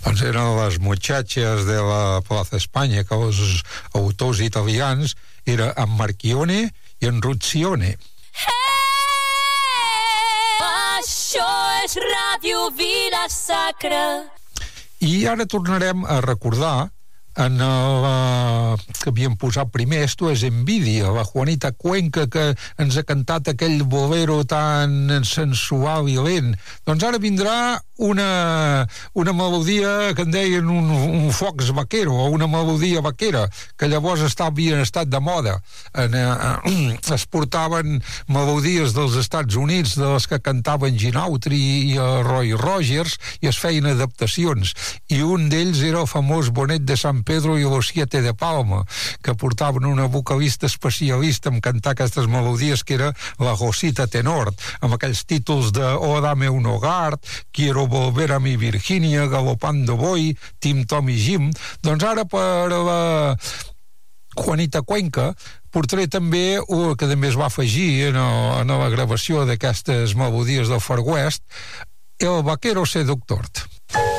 Doncs eren les muchachas de la Plaza España, que els autors italians era en Marchione i en Ruzione. Això és Ràdio Vila-sacra. I ara tornarem a recordar que havíem posat primer, Esto es envidia, la Juanita Cuenca, que ens ha cantat aquell bolero tan sensual i lent. Doncs ara vindrà una melodia que en deien un fox vaquero, o una melodia vaquera, que llavors havien estat de moda. Es portaven melodies dels Estats Units, de les que cantaven Gene Autry i Roy Rogers, i es feien adaptacions. I un d'ells era el famós Bonet de San Pedro i los Siete de Palma, que portaven una vocalista especialista en cantar aquestes melodies, que era la Rosita Tenort, amb aquells títols de Oh, dame un hogar, Quiero volver a mi Virginia, Galopando voy, Tim, Tom i Jim. Doncs ara per la Juanita Cuenca portaré també, que també es va afegir en la gravació d'aquestes melodies del Far West, El vaquero seductor.